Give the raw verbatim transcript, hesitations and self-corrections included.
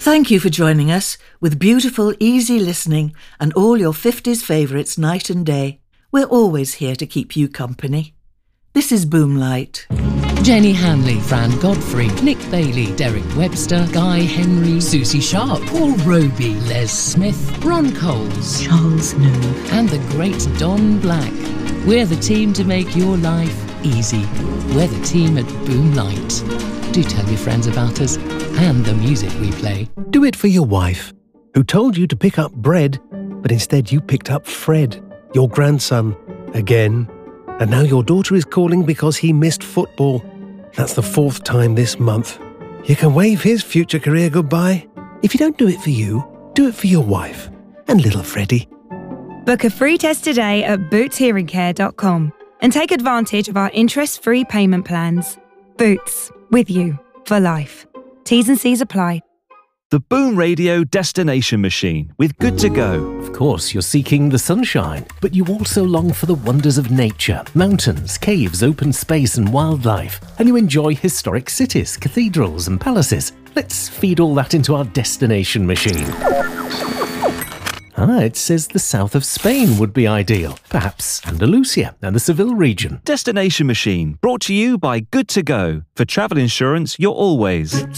Thank you for joining us with beautiful, easy listening and all your fifties favourites night and day. We're always here to keep you company. This is Boomlight. Jenny Hanley, Fran Godfrey, Nick Bailey, Derek Webster, Guy Henry, Susie Sharp, Paul Roby, Les Smith, Ron Coles, Charles Nove, and the great Don Black. We're the team to make your life easy. We're the team at Boomlight. Do tell your friends about us and the music we play. Do it for your wife, who told you to pick up bread, but instead you picked up Fred, your grandson, again. And now your daughter is calling because he missed football. That's the fourth time this month. You can wave his future career goodbye. If you don't do it for you, do it for your wife and little Freddie. Book a free test today at boots hearing care dot com and take advantage of our interest-free payment plans. Boots, with you for life. T's and C's apply. The Boom Radio Destination Machine with Good to Go. Of course, you're seeking the sunshine, but you also long for the wonders of nature, mountains, caves, open space and wildlife. And you enjoy historic cities, cathedrals and palaces. Let's feed all that into our destination machine. Ah, it says the south of Spain would be ideal. Perhaps Andalusia and the Seville region. Destination Machine, brought to you by Good to Go. For travel insurance, you're always